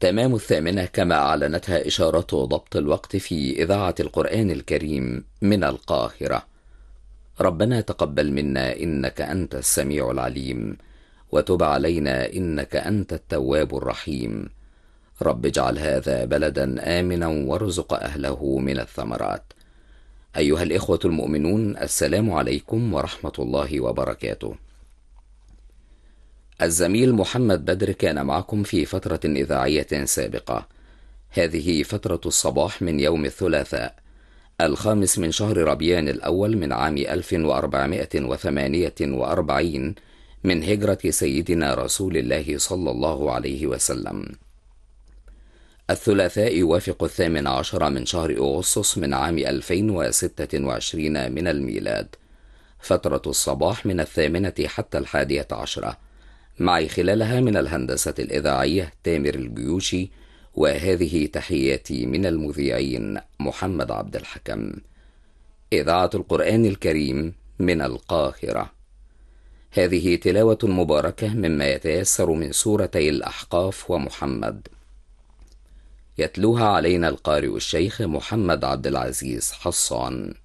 تمام 8 كما أعلنتها إشارة ضبط الوقت في إذاعة القرآن الكريم من القاهرة. ربنا تقبل منا إنك أنت السميع العليم، وتب علينا إنك أنت التواب الرحيم. رب اجعل هذا بلدا آمنا وارزق أهله من الثمرات. أيها الإخوة المؤمنون، السلام عليكم ورحمة الله وبركاته. الزميل محمد بدر كان معكم في فترة إذاعية سابقة. هذه فترة الصباح من يوم الثلاثاء 5 من شهر ربيان الأول من عام 1448 من هجرة سيدنا رسول الله صلى الله عليه وسلم. الثلاثاء يوافق 18 من شهر أغسطس من عام 2026 من الميلاد. فترة الصباح من 8 حتى 11. معي خلالها من الهندسة الإذاعية تامر الجيوشي، وهذه تحياتي من المذيعين محمد عبد الحكم. إذاعة القرآن الكريم من القاهرة. هذه تلاوة مباركة مما يتيسر من سورتي الأحقاف ومحمد، يتلوها علينا القارئ الشيخ محمد عبد العزيز حصان.